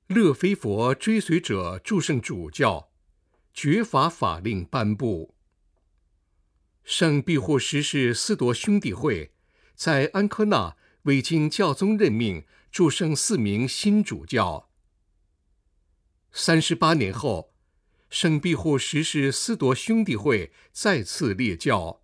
勒菲佛追随者祝圣主教绝法法令颁布。圣庇护十世司铎兄弟会在安科纳未经教宗任命祝圣4名新主教。38年后，圣庇护十世司铎兄弟会再次列教。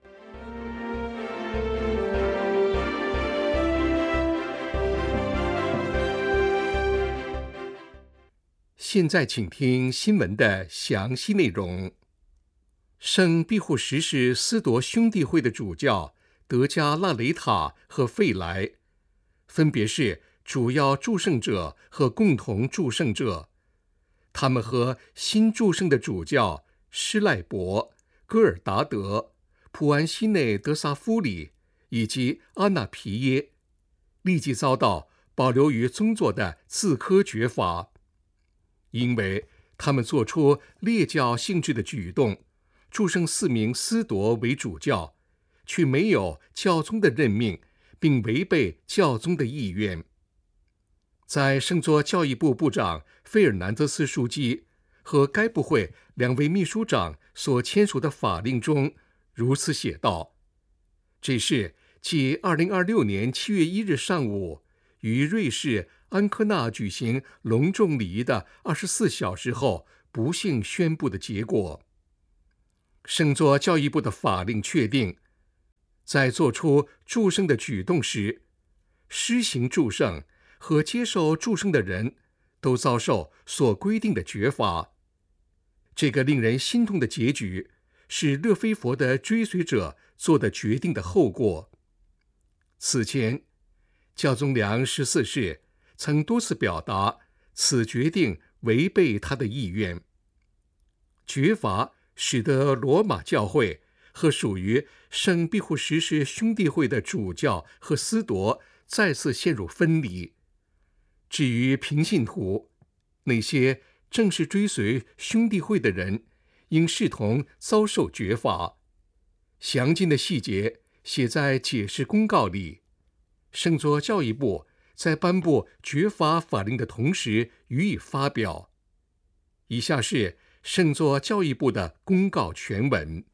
现在请听新闻的详细内容。圣庇护十世司铎兄弟会的主教德加拉雷塔和费莱，分别是主要祝圣者和共同祝圣者。他们和新祝圣的主教施赖伯、戈尔达德、普安西内德萨夫里以及阿纳皮耶立即遭到保留于宗座的自科绝罚，因为他们做出列教性质的举动，祝圣4名司铎为主教，却没有教宗的任命，并违背教宗的意愿。在圣座教义部部长费尔南德斯枢机和该部会2位秘书长所签署的法令中如此写道：这是继2026年7月1日上午于瑞士安科纳举行隆重礼仪的24小时后不幸宣布的结果。圣座教义部的法令确定，在做出祝圣的举动时，施行祝圣和接受祝圣的人都遭受所规定的绝罚。这个令人心痛的结局是勒菲佛的追随者做的决定的后果。此前，教宗良14世曾多次表达此决定违背他的意愿。绝罚使得罗马教会和属于圣庇护十世兄弟会的主教和司铎再次陷入分离。至于平信徒，那些正式追随兄弟会的人，应视同遭受绝罚。详尽的细节写在解释公告里。圣座教义部在颁布绝罚法令的同时予以发表。以下是圣座教义部的公告全文。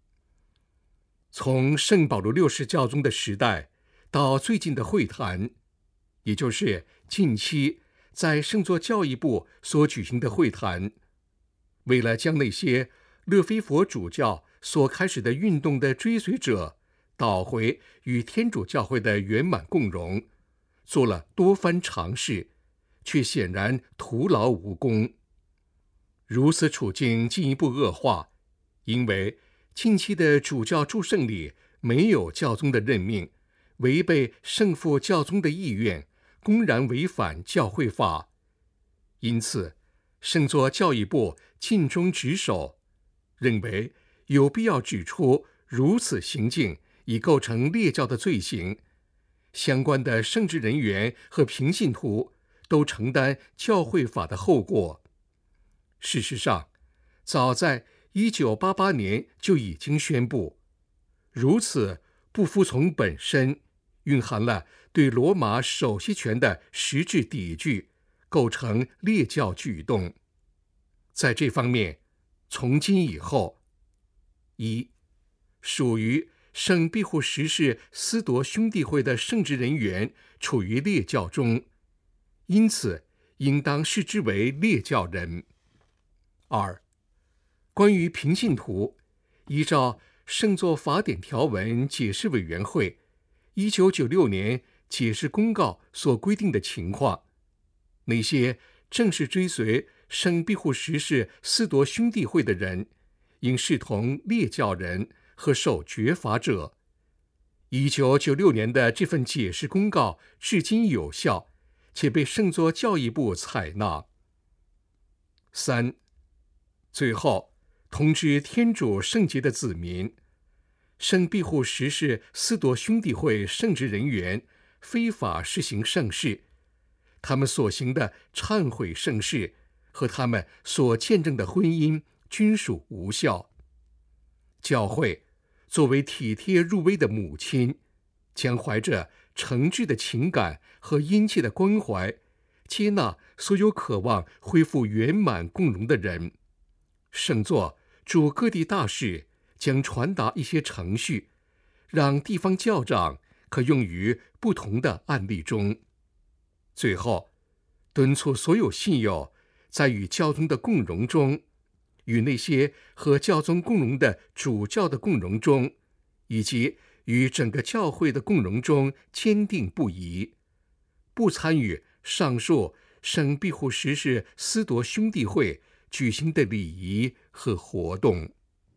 从圣保罗6世教宗的时代到最近的会谈，也就是近期在圣座教义部所举行的会谈，为了将那些勒菲佛主教所开始的运动的追随者导回与天主教会的圆满共融，做了多番尝试，却显然徒劳无功。如此处境进一步恶化，因为近期的主教祝圣礼没有教宗的任命，违背圣父教宗的意愿，公然违反教会法。因此，圣座教义部尽忠职守，认为有必要指出如此行径已构成列教的罪行，相关的圣职人员和平信徒都承担教会法的后果。事实上，早在1988年就已经宣布，如此不服从本身蕴含了对罗马首席权的实质抵拒，构成列教举动。在这方面，从今以后，一、属于圣庇护十世司铎兄弟会的圣职人员处于列教中，因此应当视之为列教人。二、关于平信徒，依照圣座法典条文解释委员会1996年解释公告所规定的情况，那些正式追随圣庇护十世司铎兄弟会的人，应视同列教人和受绝罚者。1996年的这份解释公告至今有效，且被圣座教义部采纳。三、最后通知天主圣洁的子民，圣庇护十世司铎兄弟会圣职人员非法施行圣事，他们所行的忏悔圣事和他们所见证的婚姻均属无效。教会作为体贴入微的母亲，将怀着诚挚的情感和殷切的关怀， 接纳所有渴望恢复圆满共荣的人。圣座驻各地大使将传达一些程序，让地方教长可用于不同的案例中。最后，敦促所有信友在与教宗的共荣中，与那些和教宗共荣的主教的共荣中，以及与整个教会的共荣中坚定不移，不参与上述圣庇护十世司铎兄弟会举行的礼仪和活动。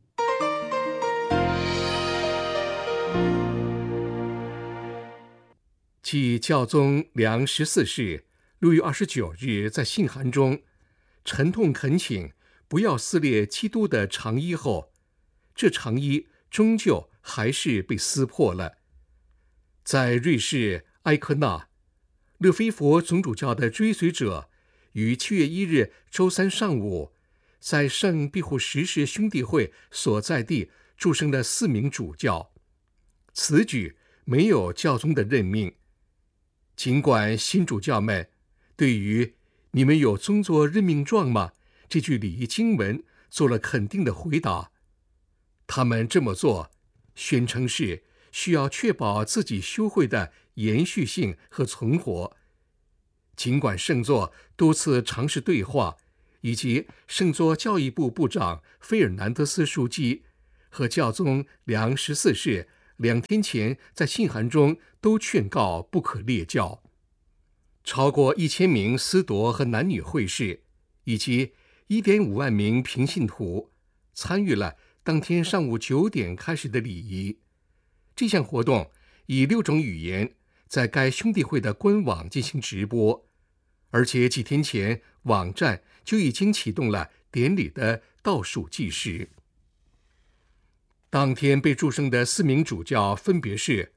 继教宗良14世6月29日在信函中沉痛恳请不要撕裂基督的长衣后，这长衣终究还是被撕破了。在瑞士埃科纳，勒菲佛总主教的追随者于7月1日周三上午，在圣庇护十世兄弟会所在地祝圣了4名主教。此举没有教宗的任命。尽管新主教们对于“你们有宗座任命状吗”这句礼仪经文做了肯定的回答，他们这么做宣称是需要确保自己修会的延续性和存活。尽管圣座多次尝试对话，以及圣座教育部部长费尔南德斯枢机和教宗良14世2天前在信函中都劝告不可列教。超过1000名司铎和男女会士，以及1.5万名平信徒参与了当天上午9点开始的礼仪。这项活动以6种语言在该兄弟会的官网进行直播，而且几天前网站就已经启动了典礼的倒数计时。当天被祝圣的4名主教分别是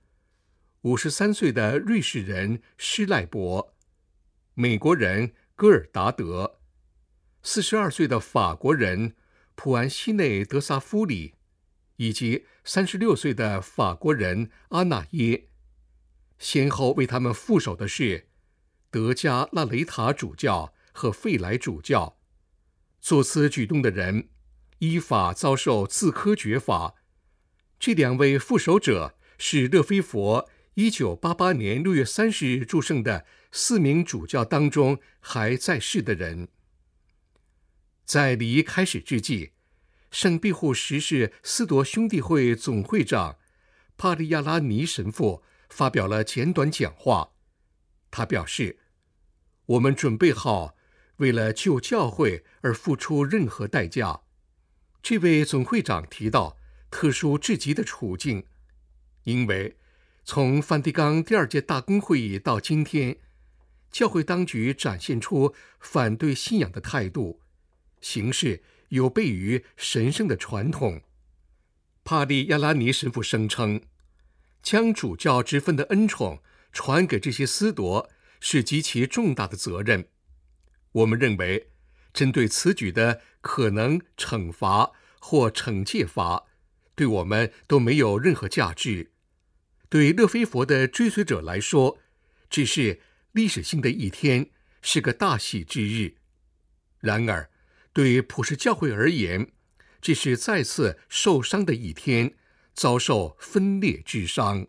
53岁的瑞士人施赖伯、美国人戈尔达德、42岁的法国人普安西内德萨夫里，以及36岁的法国人阿纳耶。先后为他们副手的是德加拉雷塔主教和费莱主教。做此举动的人依法遭受自科绝罚。这2位副手者是勒菲佛1988年6月30日祝圣的4名主教当中还在世的人。在礼仪开始之际，圣庇护十世司铎兄弟会总会长帕利亚拉尼神父发表了简短讲话。他表示，我们准备好为了救教会而付出任何代价。这位总会长提到特殊至极的处境，因为从梵蒂冈第2届大公会议到今天，教会当局展现出反对信仰的态度，行事有悖于神圣的传统。帕利亚拉尼神父声称，将主教之分的恩宠传给这些司铎是极其重大的责任。我们认为，针对此举的可能惩罚或惩戒罚，对我们都没有任何价值。对勒菲佛的追随者来说，只是历史性的一天，是个大喜之日。然而，对普世教会而言，这是再次受伤的一天，遭受分裂之伤。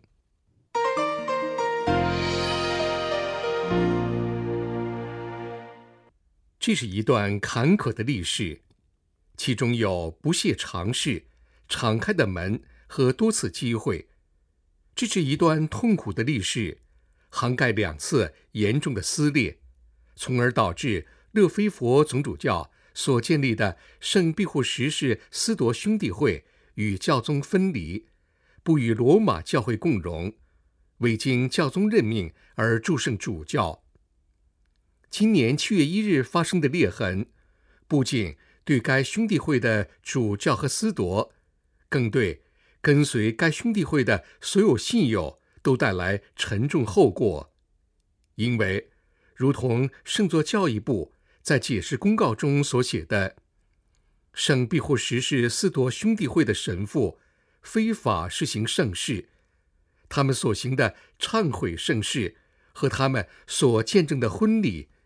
这是一段坎坷的历史，其中有不懈尝试、敞开的门和多次机会。这是一段痛苦的历史，涵盖2次严重的撕裂，从而导致勒菲佛总主教所建立的圣庇护十世司铎兄弟会与教宗分离，不与罗马教会共荣，未经教宗任命而祝圣主教。今年7月1日发生的裂痕，不仅对该兄弟会的主教和司铎，更对跟随该兄弟会的所有信友都带来沉重后果。因为如同圣座教义部在解释公告中所写的，圣庇护十世司铎兄弟会的神父非法施行圣事，他们所行的忏悔圣事和他们所见证的婚礼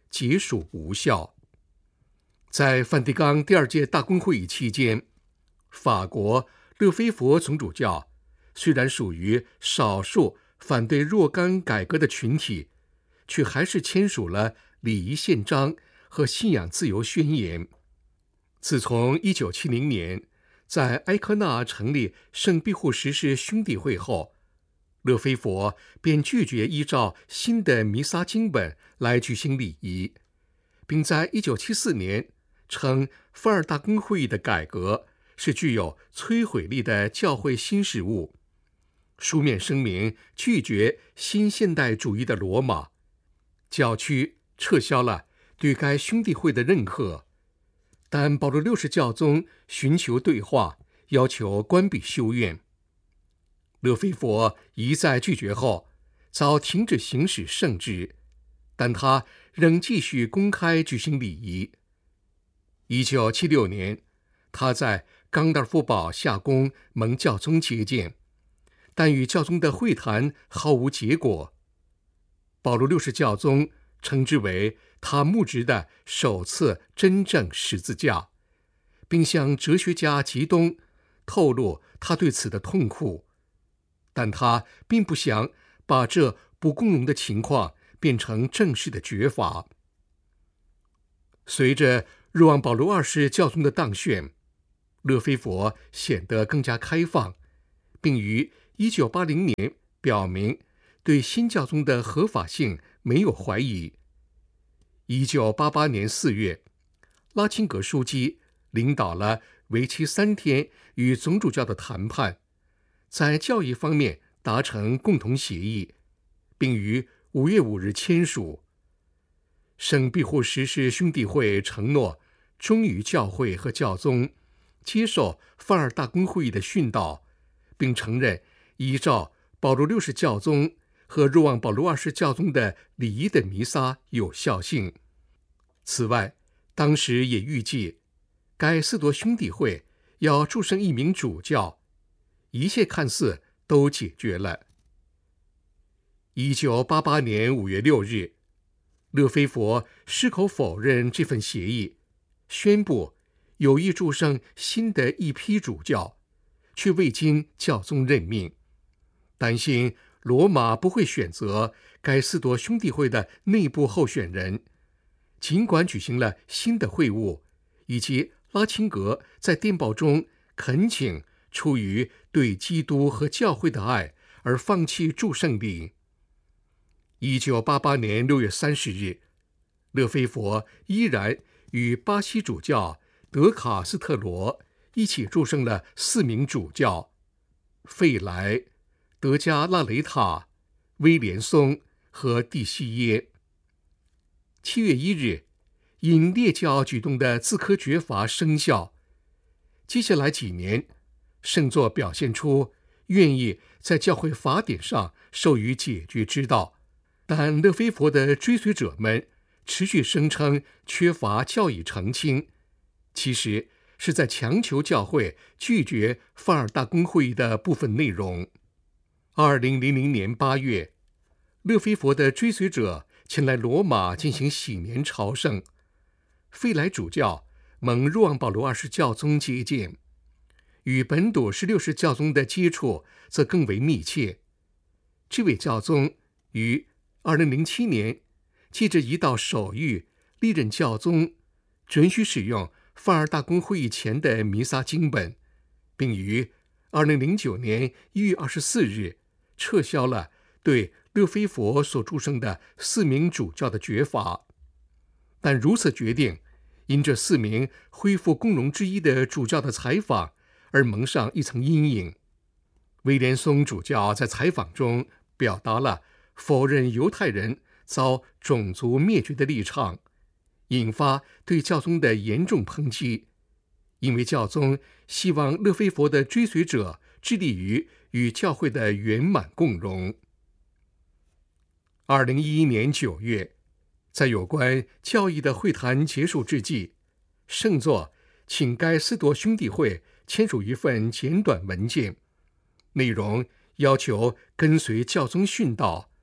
结属无效。在梵蒂冈第二届大公会议期间，法国勒菲佛总主教虽然属于少数反对若干改革的群体，却还是签署了礼仪宪章和信仰自由宣言。自从1970年在埃科纳成立圣庇护十世兄弟会后，勒菲佛便拒绝依照新的弥撒经本来举行礼仪，并在1974年称范尔大公会议的改革是具有摧毁力的教会新事物，书面声明拒绝新现代主义的罗马，教区撤销了对该兄弟会的认可，但保罗六世教宗寻求对话，要求关闭修院。勒菲佛一再拒绝后，遭停止行使圣职，但他仍继续公开举行礼仪。1976年，他在冈德尔夫堡夏宫蒙教宗接见，但与教宗的会谈毫无结果。保罗六世教宗称之为他牧职的首次真正十字架，并向哲学家吉东透露他对此的痛苦，但他并不想把这不共融的情况变成正式的决法。随着若望保禄二世教宗的当选，勒菲佛显得更加开放，并于1980年表明对新教宗的合法性没有怀疑。1988年4月，拉钦格枢机领导了为期3天与总主教的谈判，在教义方面达成共同协议，并于5月5日签署。圣庇护十世兄弟会承诺忠于教会和教宗，接受范尔大公会议的训导，并承认依照保禄六世教宗和若望保禄二世教宗的礼仪的弥撒有效性。此外，当时也预计该4铎兄弟会要祝圣一名主教，一切看似都解决了。1988年5月6日，勒菲佛矢口否认这份协议，宣布有意祝圣新的一批主教，却未经教宗任命，担心罗马不会选择该4铎兄弟会的内部候选人。尽管举行了新的会晤，以及拉钦格在电报中恳请出于对基督和教会的爱而放弃祝圣礼。1988年6月30日，勒菲佛依然与巴西主教德卡斯特罗一起祝圣了4名主教：费莱、德加拉雷塔、威廉松和蒂西耶。7月1日，因列教举动的自科绝罚生效。接下来几年，圣座表现出愿意在教会法典上授予解决之道，但勒菲佛的追随者们持续声称缺乏教义澄清，其实是在强求教会拒绝范尔大公会议的部分内容。2000年8月，勒菲佛的追随者前来罗马进行喜年朝圣，费莱主教蒙若望保禄二世教宗接见，与本笃16世教宗的接触则更为密切。这位教宗于2007年借着一道手谕历任教宗准许使用范尔大公会议前的弥撒经本，并于2009年1月24日撤销了对勒菲佛所祝圣的4名主教的决罚。但如此决定因这4名恢复共荣之一的主教的采访而蒙上一层阴影。威廉松主教在采访中表达了否认犹太人遭种族灭绝的立场，引发对教宗的严重抨击，因为教宗希望勒菲佛的追随者致力于与教会的圆满共荣。2011年9月，在有关教义的会谈结束之际，圣座请该4铎兄弟会签署一份简短文件，内容要求跟随教宗训导，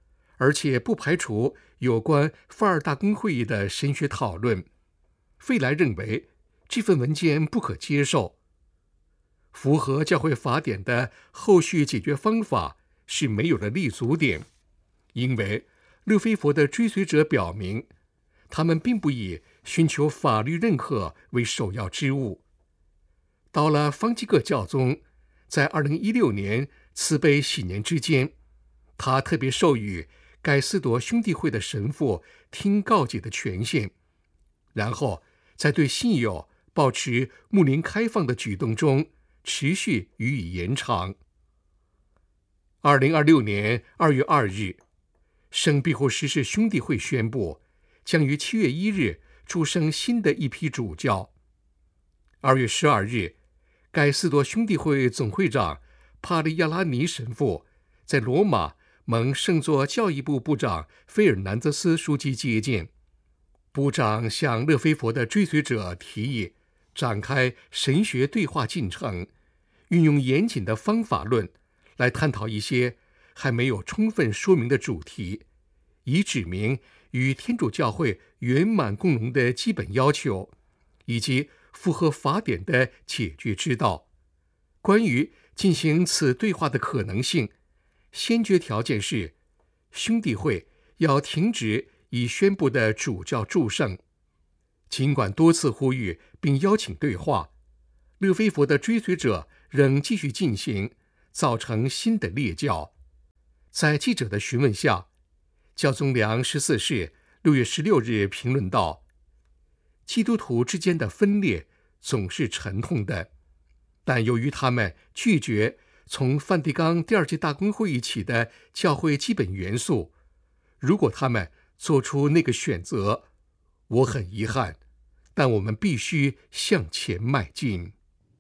而且不排除有关法尔大公会议的神学讨论。费莱认为这份文件不可接受，符合教会法典的后续解决方法是没有了立足点，因为勒菲佛的追随者表明，他们并不以寻求法律认可为首要之务。到了方济各教宗在2016年慈悲喜年之间，他特别授予盖斯铎兄弟会的神父听告解的权限，然后在对信友保持睦邻开放的举动中持续予以延长。2026年2月2日，圣庇护十世兄弟会宣布，将于7月1日出生新的一批主教。2月12日，盖斯铎兄弟会总会长帕利亚拉尼神父在罗马蒙圣座教义部部长费尔南德斯书记接见。部长向勒菲佛的追随者提议展开神学对话进程，运用严谨的方法论来探讨一些还没有充分说明的主题，以指明与天主教会圆满共融的基本要求，以及符合法典的解决之道。关于进行此对话的可能性，先决条件是兄弟会要停止已宣布的主教祝圣。尽管多次呼吁并邀请对话，勒菲佛的追随者仍继续进行，造成新的裂教。在记者的询问下，教宗良14世6月16日评论道：基督徒之间的分裂总是沉痛的，但由于他们拒绝从梵蒂冈第2届大公会议起的教会基本元素，如果他们做出那个选择，我很遗憾，但我们必须向前迈进。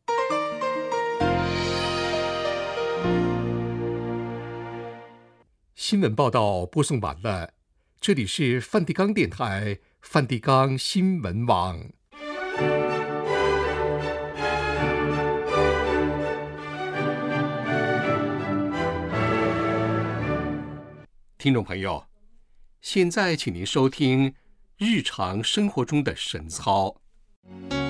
新闻报道播送完了，这里是梵蒂冈电台梵蒂冈新闻网。听众朋友，现在请您收听日常生活中的神操。